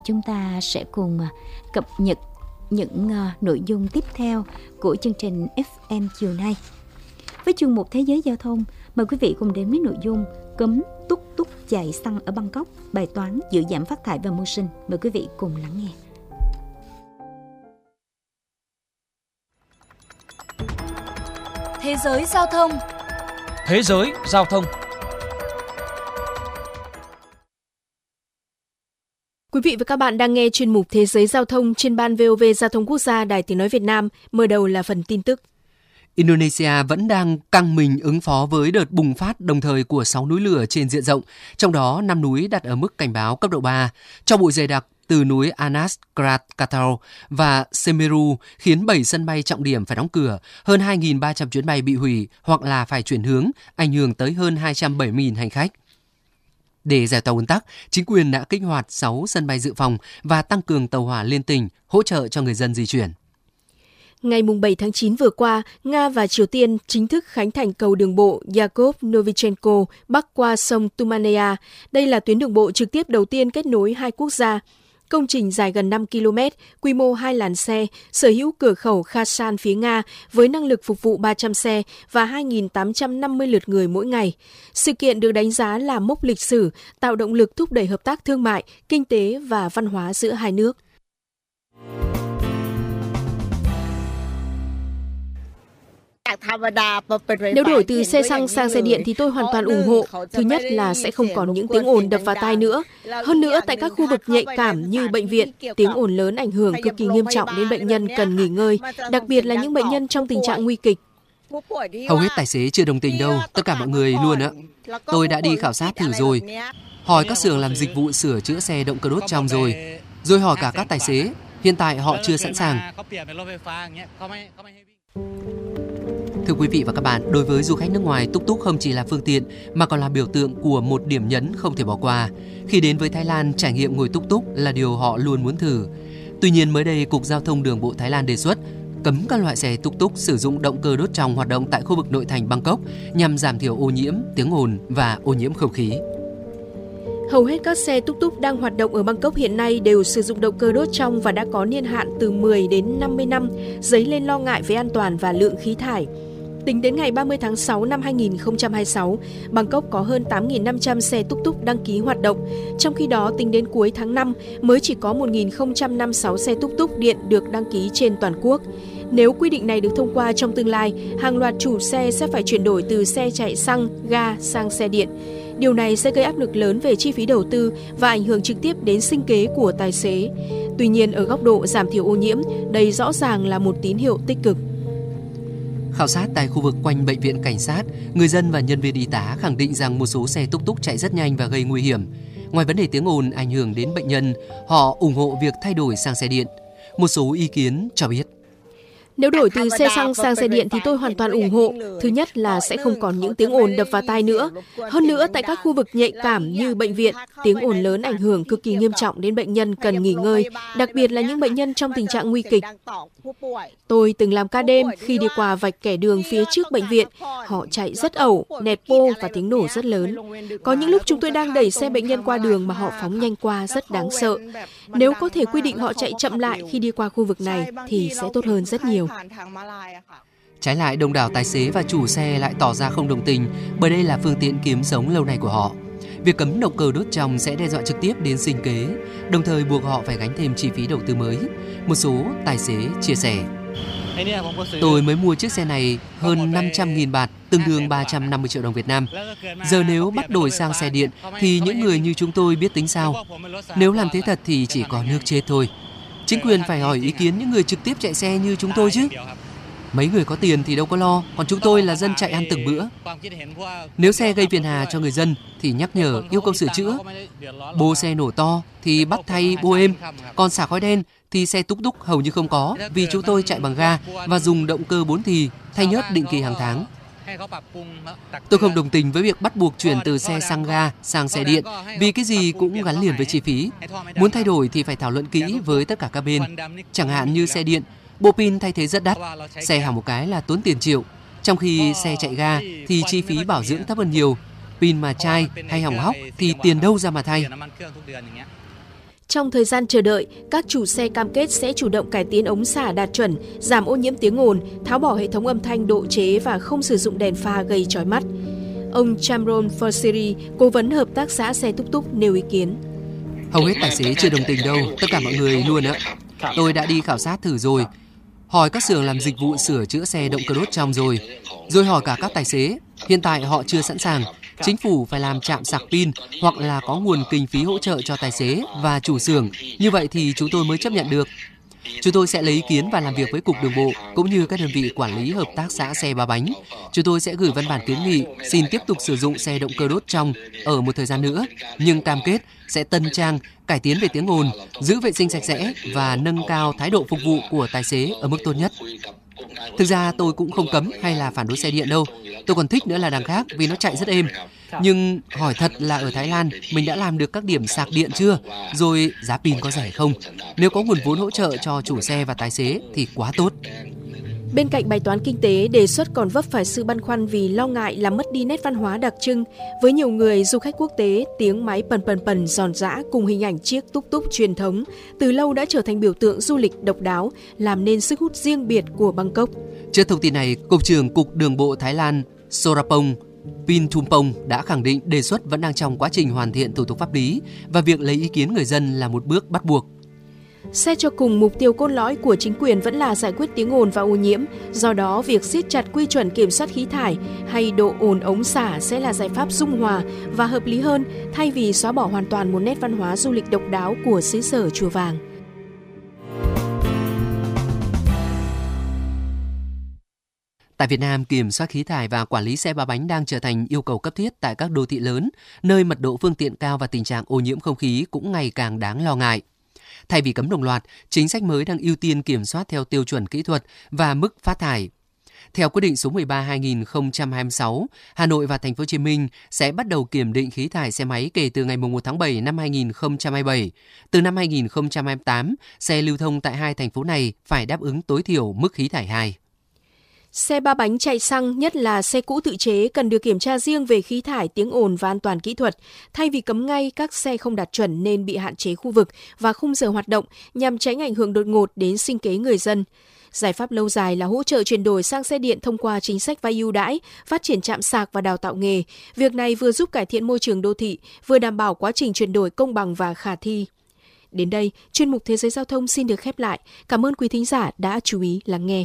Chúng ta sẽ cùng cập nhật những nội dung tiếp theo của chương trình FM chiều nay. Với chuyên mục Thế giới giao thông, mời quý vị cùng đến với nội dung cấm túc túc chạy xăng ở Bangkok, bài toán giữ giảm phát thải và mưu sinh. Mời quý vị cùng lắng nghe. Thế giới giao thông. Thế giới giao thông. Quý vị và các bạn đang nghe chuyên mục Thế giới giao thông trên ban VOV Giao thông Quốc gia Đài Tiếng nói Việt Nam. Mở đầu là phần tin tức. Indonesia vẫn đang căng mình ứng phó với đợt bùng phát đồng thời của 6 núi lửa trên diện rộng, trong đó 5 núi đặt ở mức cảnh báo cấp độ 3. Tro bụi dày đặc từ núi Anas Krakatau và Semeru khiến 7 sân bay trọng điểm phải đóng cửa, hơn 2.300 chuyến bay bị hủy hoặc là phải chuyển hướng, ảnh hưởng tới hơn 270.000 hành khách. Để giải tỏa ùn tắc, chính quyền đã kích hoạt 6 sân bay dự phòng và tăng cường tàu hỏa liên tỉnh hỗ trợ cho người dân di chuyển. Ngày 7 tháng 9 vừa qua, Nga và Triều Tiên chính thức khánh thành cầu đường bộ Yakov Novichenko bắc qua sông Tumanea. Đây là tuyến đường bộ trực tiếp đầu tiên kết nối hai quốc gia. Công trình dài gần 5 km, quy mô 2 làn xe, sở hữu cửa khẩu Khasan phía Nga với năng lực phục vụ 300 xe và 2.850 lượt người mỗi ngày. Sự kiện được đánh giá là mốc lịch sử, tạo động lực thúc đẩy hợp tác thương mại, kinh tế và văn hóa giữa hai nước. Nếu đổi từ xe xăng sang xe điện thì tôi hoàn toàn ủng hộ. Thứ nhất là sẽ không còn những tiếng ồn đập vào tai nữa. Hơn nữa, tại các khu vực nhạy cảm như bệnh viện, tiếng ồn lớn ảnh hưởng cực kỳ nghiêm trọng đến bệnh nhân cần nghỉ ngơi, đặc biệt là những bệnh nhân trong tình trạng nguy kịch. Hầu hết tài xế chưa đồng tình đâu, tất cả mọi người luôn ạ. Tôi đã đi khảo sát thử rồi, hỏi các xưởng làm dịch vụ sửa chữa xe động cơ đốt trong rồi hỏi cả các tài xế. Hiện tại họ chưa sẵn sàng. Thưa quý vị và các bạn, đối với du khách nước ngoài, túc túc không chỉ là phương tiện mà còn là biểu tượng của một điểm nhấn không thể bỏ qua. Khi đến với Thái Lan, trải nghiệm ngồi túc túc là điều họ luôn muốn thử. Tuy nhiên mới đây, Cục Giao thông Đường bộ Thái Lan đề xuất cấm các loại xe túc túc sử dụng động cơ đốt trong hoạt động tại khu vực nội thành Bangkok nhằm giảm thiểu ô nhiễm, tiếng ồn và ô nhiễm không khí. Hầu hết các xe túc túc đang hoạt động ở Bangkok hiện nay đều sử dụng động cơ đốt trong và đã có niên hạn từ 10 đến 50 năm, dấy lên lo ngại về an toàn và lượng khí thải. Tính đến ngày 30 tháng 6 năm 2026, Bangkok có hơn 8.500 xe túc túc đăng ký hoạt động. Trong khi đó, tính đến cuối tháng 5, mới chỉ có 1.056 xe túc túc điện được đăng ký trên toàn quốc. Nếu quy định này được thông qua trong tương lai, hàng loạt chủ xe sẽ phải chuyển đổi từ xe chạy xăng, ga sang xe điện. Điều này sẽ gây áp lực lớn về chi phí đầu tư và ảnh hưởng trực tiếp đến sinh kế của tài xế. Tuy nhiên, ở góc độ giảm thiểu ô nhiễm, đây rõ ràng là một tín hiệu tích cực. Khảo sát tại khu vực quanh bệnh viện cảnh sát, người dân và nhân viên y tá khẳng định rằng một số xe túc túc chạy rất nhanh và gây nguy hiểm. Ngoài vấn đề tiếng ồn ảnh hưởng đến bệnh nhân, họ ủng hộ việc thay đổi sang xe điện. Một số ý kiến cho biết. Nếu đổi từ xe xăng sang xe điện thì tôi hoàn toàn ủng hộ. Thứ nhất là sẽ không còn những tiếng ồn đập vào tai nữa. Hơn nữa, tại các khu vực nhạy cảm như bệnh viện, tiếng ồn lớn ảnh hưởng cực kỳ nghiêm trọng đến bệnh nhân cần nghỉ ngơi, đặc biệt là những bệnh nhân trong tình trạng nguy kịch. Tôi từng làm ca đêm khi đi qua vạch kẻ đường phía trước bệnh viện. Họ chạy rất ẩu, nẹt bô và tiếng nổ rất lớn. Có những lúc chúng tôi đang đẩy xe bệnh nhân qua đường mà họ phóng nhanh qua rất đáng sợ. Nếu có thể quy định họ chạy chậm lại khi đi qua khu vực này thì sẽ tốt hơn rất nhiều. Trái lại, đông đảo tài xế và chủ xe lại tỏ ra không đồng tình bởi đây là phương tiện kiếm sống lâu nay của họ. Việc cấm động cơ đốt trong sẽ đe dọa trực tiếp đến sinh kế, đồng thời buộc họ phải gánh thêm chi phí đầu tư mới. Một số tài xế chia sẻ. Tôi mới mua chiếc xe này hơn 500.000 baht, tương đương 350 triệu đồng Việt Nam. Giờ nếu bắt đổi sang xe điện thì những người như chúng tôi biết tính sao? Nếu làm thế thật thì chỉ có nước chết thôi. Chính quyền phải hỏi ý kiến những người trực tiếp chạy xe như chúng tôi chứ. Mấy người có tiền thì đâu có lo, còn chúng tôi là dân chạy ăn từng bữa. Nếu xe gây phiền hà cho người dân thì nhắc nhở, yêu cầu sửa chữa. Bô xe nổ to thì bắt thay bô êm, còn xả khói đen thì xe túc túc hầu như không có vì chúng tôi chạy bằng ga và dùng động cơ 4 thì thay nhớt định kỳ hàng tháng. Tôi không đồng tình với việc bắt buộc chuyển từ xe xăng ga sang xe điện vì cái gì cũng gắn liền với chi phí. Muốn thay đổi thì phải thảo luận kỹ với tất cả các bên. Chẳng hạn như xe điện, bộ pin thay thế rất đắt, xe hỏng một cái là tốn tiền triệu. Trong khi xe chạy ga thì chi phí bảo dưỡng thấp hơn nhiều. Pin mà chai hay hỏng hóc thì tiền đâu ra mà thay. Trong thời gian chờ đợi, các chủ xe cam kết sẽ chủ động cải tiến ống xả đạt chuẩn, giảm ô nhiễm tiếng ồn, tháo bỏ hệ thống âm thanh độ chế và không sử dụng đèn pha gây chói mắt. Ông Chamron Forsiri, cố vấn hợp tác xã xe túc túc nêu ý kiến. Hầu hết tài xế chưa đồng tình đâu, tất cả mọi người luôn ạ. Tôi đã đi khảo sát thử rồi, hỏi các xưởng làm dịch vụ sửa chữa xe động cơ đốt trong rồi hỏi cả các tài xế. Hiện tại họ chưa sẵn sàng. Chính phủ phải làm trạm sạc pin hoặc là có nguồn kinh phí hỗ trợ cho tài xế và chủ xưởng. Như vậy thì chúng tôi mới chấp nhận được. Chúng tôi sẽ lấy ý kiến và làm việc với Cục Đường bộ cũng như các đơn vị quản lý hợp tác xã xe ba bánh. Chúng tôi sẽ gửi văn bản kiến nghị xin tiếp tục sử dụng xe động cơ đốt trong ở một thời gian nữa, nhưng cam kết sẽ tân trang, cải tiến về tiếng ồn, giữ vệ sinh sạch sẽ và nâng cao thái độ phục vụ của tài xế ở mức tốt nhất. Thực ra tôi cũng không cấm hay là phản đối xe điện đâu. Tôi còn thích nữa là đằng khác vì nó chạy rất êm. Nhưng hỏi thật là ở Thái Lan mình đã làm được các điểm sạc điện chưa? Rồi giá pin có rẻ không? Nếu có nguồn vốn hỗ trợ cho chủ xe và tài xế thì quá tốt. Bên cạnh bài toán kinh tế, đề xuất còn vấp phải sự băn khoăn vì lo ngại làm mất đi nét văn hóa đặc trưng. Với nhiều người, du khách quốc tế, tiếng máy pần giòn giã cùng hình ảnh chiếc túc túc truyền thống từ lâu đã trở thành biểu tượng du lịch độc đáo, làm nên sức hút riêng biệt của Bangkok. Trước thông tin này, Cục trưởng Cục Đường bộ Thái Lan Sorapong Pintumpong đã khẳng định đề xuất vẫn đang trong quá trình hoàn thiện thủ tục pháp lý và việc lấy ý kiến người dân là một bước bắt buộc. Xét cho cùng, mục tiêu cốt lõi của chính quyền vẫn là giải quyết tiếng ồn và ô nhiễm. Do đó, việc siết chặt quy chuẩn kiểm soát khí thải hay độ ồn ống xả sẽ là giải pháp dung hòa và hợp lý hơn thay vì xóa bỏ hoàn toàn một nét văn hóa du lịch độc đáo của xứ sở Chùa Vàng. Tại Việt Nam, kiểm soát khí thải và quản lý xe ba bánh đang trở thành yêu cầu cấp thiết tại các đô thị lớn, nơi mật độ phương tiện cao và tình trạng ô nhiễm không khí cũng ngày càng đáng lo ngại. Thay vì cấm đồng loạt, chính sách mới đang ưu tiên kiểm soát theo tiêu chuẩn kỹ thuật và mức phát thải. Theo quyết định số 13/2026, Hà Nội và Thành phố Hồ Chí Minh sẽ bắt đầu kiểm định khí thải xe máy kể từ ngày 1 tháng 7 năm 2027. Từ năm 2028, xe lưu thông tại hai thành phố này phải đáp ứng tối thiểu mức khí thải 2. Xe ba bánh chạy xăng, nhất là xe cũ tự chế, cần được kiểm tra riêng về khí thải, tiếng ồn và an toàn kỹ thuật. Thay vì cấm ngay, các xe không đạt chuẩn nên bị hạn chế khu vực và khung giờ hoạt động nhằm tránh ảnh hưởng đột ngột đến sinh kế người dân. Giải pháp lâu dài là hỗ trợ chuyển đổi sang xe điện thông qua chính sách vay ưu đãi, phát triển trạm sạc và đào tạo nghề. Việc này vừa giúp cải thiện môi trường đô thị, vừa đảm bảo quá trình chuyển đổi công bằng và khả thi. Đến đây, chuyên mục Thế giới Giao thông xin được khép lại. Cảm ơn quý thính giả đã chú ý lắng nghe.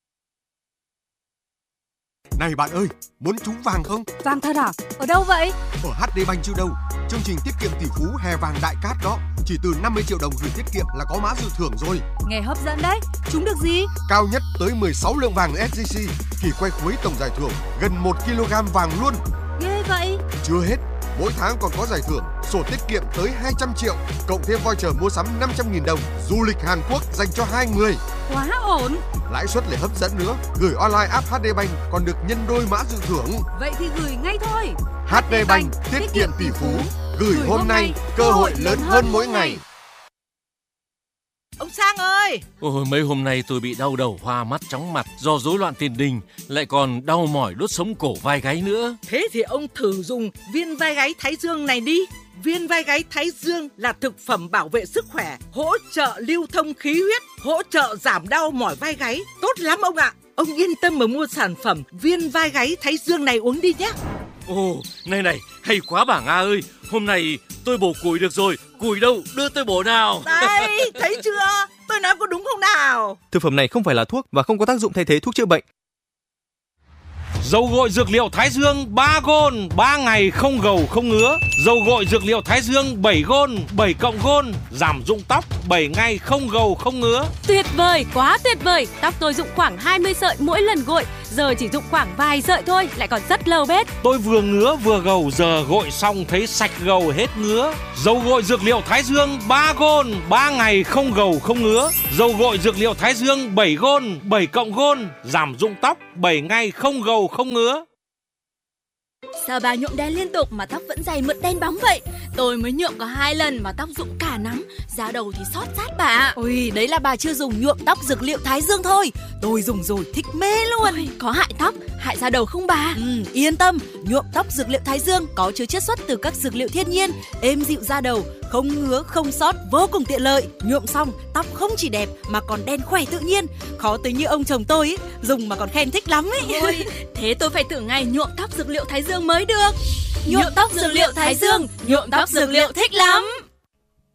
Này bạn ơi, muốn trúng vàng không? Vàng thật à? Ở đâu vậy? Ở HD Bank chứ đâu. Chương trình tiết kiệm tỷ phú hè vàng đại cát đó. Chỉ từ 50 triệu đồng gửi tiết kiệm là có mã dự thưởng rồi. Nghe hấp dẫn đấy. Trúng được gì? Cao nhất tới 16 lượng vàng SJC. Kỳ quay cuối tổng giải thưởng gần 1 kg vàng luôn. Ghê vậy. Chưa hết, mỗi tháng còn có giải thưởng sổ tiết kiệm tới 200 triệu, cộng thêm voucher mua sắm 500.000 đồng, du lịch Hàn Quốc dành cho 2 người. Quá ổn. Lãi suất lại hấp dẫn nữa, gửi online app HD Bank còn được nhân đôi mã dự thưởng. Vậy thì gửi ngay thôi. HD Bank, tiết kiệm tỷ phú, gửi hôm nay, cơ hội lớn hơn mỗi ngày. Ông Sang ơi! Ôi, mấy hôm nay tôi bị đau đầu, hoa mắt, chóng mặt do rối loạn tiền đình, lại còn đau mỏi đốt sống cổ vai gáy nữa. Thế thì ông thử dùng viên vai gáy Thái Dương này đi. Viên vai gáy Thái Dương là thực phẩm bảo vệ sức khỏe, hỗ trợ lưu thông khí huyết, hỗ trợ giảm đau mỏi vai gáy. Tốt lắm ông ạ! Ông yên tâm mà mua sản phẩm viên vai gáy Thái Dương này uống đi nhé. Ồ, này, hay quá bà Nga ơi! Hôm nay tôi bổ củi được rồi, củi đâu, đưa tôi bổ nào. Đây, thấy chưa? Tôi nói có đúng không nào? Thực phẩm này không phải là thuốc và không có tác dụng thay thế thuốc chữa bệnh. Dầu gội dược liệu Thái Dương 3 gôn, 3 ngày không gầu không ngứa. Dầu gội dược liệu Thái Dương 7 gôn, 7 cộng gôn, giảm rụng tóc 7 ngày không gầu không ngứa. Tuyệt vời, quá tuyệt vời. Tóc tôi rụng khoảng 20 sợi mỗi lần gội, giờ chỉ rụng khoảng vài sợi thôi, lại còn rất lâu bết. Tôi vừa ngứa vừa gầu, giờ gội xong thấy sạch gầu hết ngứa. Dầu gội dược liệu Thái Dương 3 gôn, 3 ngày không gầu không ngứa. Dầu gội dược liệu Thái Dương 7 gôn, 7 cộng gôn, giảm rụng tóc 7 ngày không gầu không ngứa. Sao bà nhuộm đen liên tục mà tóc vẫn dày mượt đen bóng vậy? Tôi mới nhuộm có 2 lần mà tóc rụng cả nắng, da đầu thì xót rát bà ạ. Ôi, đấy là bà chưa dùng nhuộm tóc dược liệu Thái Dương thôi. Tôi dùng rồi thích mê luôn. Ôi, có hại tóc, hại da đầu không bà? Yên tâm, nhuộm tóc dược liệu Thái Dương có chứa chiết xuất từ các dược liệu thiên nhiên, êm dịu da đầu, không ngứa, không xót, vô cùng tiện lợi. Nhuộm xong, tóc không chỉ đẹp mà còn đen khỏe tự nhiên. Khó tính như ông chồng tôi ấy, dùng mà còn khen thích lắm ấy. Ôi, thế tôi phải thử ngày nhuộm tóc dược liệu Thái Dương mới được. Nhuộm tóc dược liệu Thái Dương, nhuộm tóc dược liệu thích lắm.